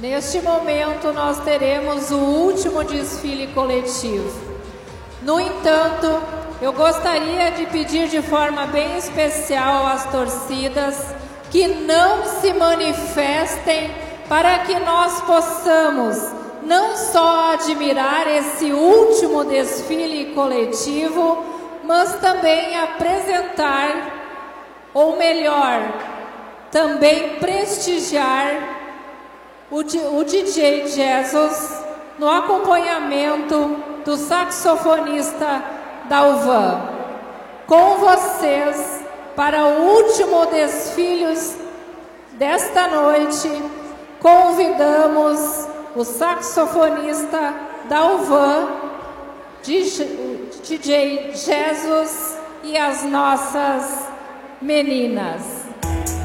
Neste momento, nós teremos o último desfile coletivo. No entanto, eu gostaria de pedir de forma bem especial às torcidas que não se manifestem para que nós possamos não só admirar esse último desfile coletivo, mas também apresentar, ou melhor, também prestigiar o DJ Jesus no acompanhamento do saxofonista Dalvan. Com vocês, para o último desfile desta noite, convidamos o saxofonista Dalvan, DJ Jesus e as nossas meninas.